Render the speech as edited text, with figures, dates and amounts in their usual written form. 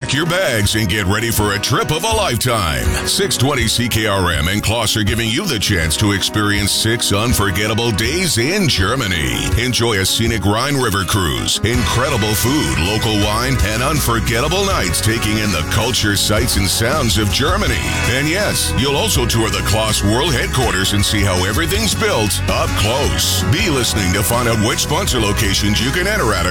Pack your bags and get ready for a trip of a lifetime. 620 CKRM and Kloss are giving you the chance to experience 6 unforgettable days in Germany. Enjoy a scenic Rhine River cruise, incredible food, local wine, and unforgettable nights taking in the culture, sights, and sounds of Germany. And yes, you'll also tour the Kloss World Headquarters and see how everything's built up close. Be listening to find out which sponsor locations you can enter at